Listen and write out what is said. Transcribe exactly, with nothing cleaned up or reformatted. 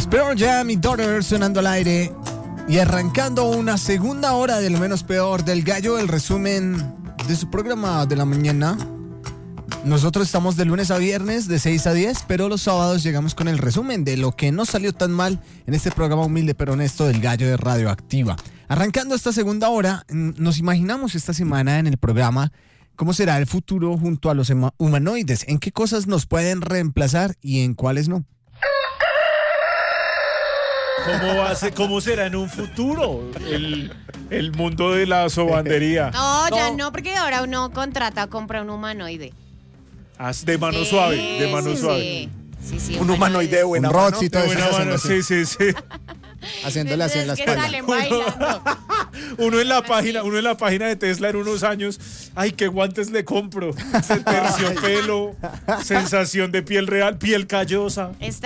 Pearl Jam y Daughter sonando al aire y arrancando una segunda hora de lo menos peor del gallo, el resumen de su programa de la mañana. Nosotros estamos de lunes a viernes de seis a diez, pero los sábados llegamos con el resumen de lo que no salió tan mal en este programa humilde pero honesto del gallo de Radioactiva. Arrancando esta segunda hora, nos imaginamos esta semana en el programa cómo será el futuro junto a los humanoides, en qué cosas nos pueden reemplazar y en cuáles no. ¿Cómo, va a ser, ¿Cómo será en un futuro el, el mundo de la sobandería? No, ya no, porque ahora uno contrata, compra un humanoide. Ah, de mano Sí, suave, de mano sí, suave. Sí, sí, Un humanoide de buena Un mano. Roxy, todo De eso, buena mano, haciendo sí, así, sí, sí. haciéndole así en la Es que espalda. salen bailando. Uno en la página, uno en la página de Tesla en unos años, ay, qué guantes le compro. Terciopelo, sensación de piel real, piel callosa. Está